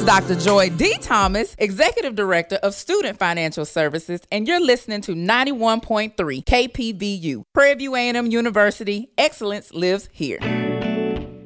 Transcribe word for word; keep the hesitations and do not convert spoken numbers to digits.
is Doctor Joy D. Thomas, Executive Director of Student Financial Services, and you're listening to ninety-one point three K P V U, Prairie View A and M University. Excellence lives here.